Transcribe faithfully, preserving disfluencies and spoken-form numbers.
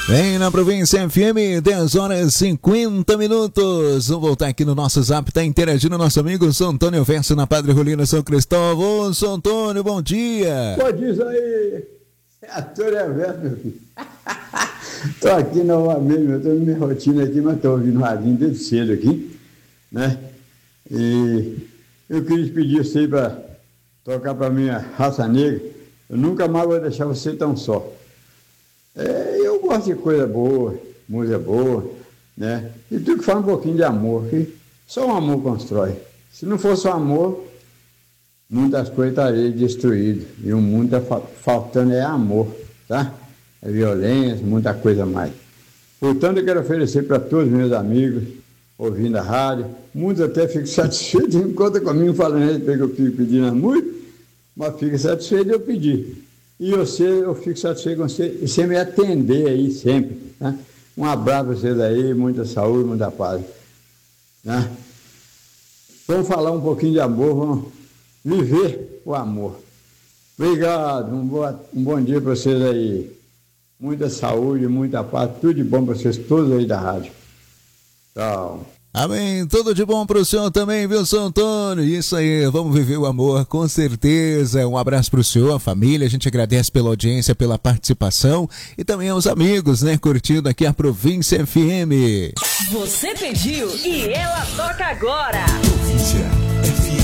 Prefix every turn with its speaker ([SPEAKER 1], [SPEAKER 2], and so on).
[SPEAKER 1] Vem na Província F M, dez horas e cinquenta minutos. Vamos voltar aqui no nosso zap, tá interagindo nosso amigo São Antônio Verso na Padre Rolina São Cristóvão. Ô, São Antônio, bom dia.
[SPEAKER 2] Pô, diz aí, Antônio Verso, meu filho. Tô aqui novamente, meu, tô na minha rotina aqui, mas tô ouvindo o radinho desde cedo aqui, né? E eu queria te pedir você para tocar para minha raça negra. Eu nunca mais vou deixar você tão só. É, eu gosto de coisa boa, música boa, né? E tudo que fala um pouquinho de amor, que só o amor constrói. Se não fosse o amor, muitas coisas estariam destruídas. E o mundo está faltando é amor, tá? É violência, muita coisa mais. Portanto, eu quero oferecer para todos os meus amigos, ouvindo a rádio, muitos até ficam satisfeitos, não conta comigo falando a respeito que eu fico pedindo muito, mas fica satisfeito de eu pedir. E você, eu fico satisfeito com você e você me atender aí sempre, né? Um abraço para vocês aí, muita saúde, muita paz, né? Vamos falar um pouquinho de amor, vamos viver o amor. Obrigado, um, boa, um bom dia para vocês aí. Muita saúde, muita paz, tudo de bom para vocês todos aí da rádio. Tchau.
[SPEAKER 1] Amém, tudo de bom pro senhor também, viu, São Antônio? Isso aí, vamos viver o amor, com certeza. Um abraço pro senhor, a família, a gente agradece pela audiência, pela participação e também aos amigos, né, curtindo aqui a Província F M.
[SPEAKER 3] Você pediu e ela toca agora.
[SPEAKER 4] Província F M.